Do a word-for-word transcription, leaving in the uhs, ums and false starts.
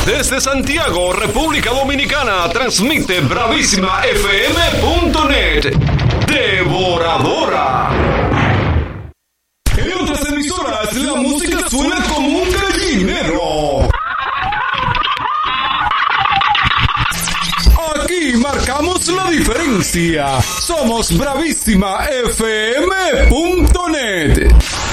Desde Santiago, República Dominicana, transmite bravísima f m punto net. Devoradora. En otras emisoras, la música suena como un gallinero. Aquí marcamos la diferencia. Somos bravísima f m punto net.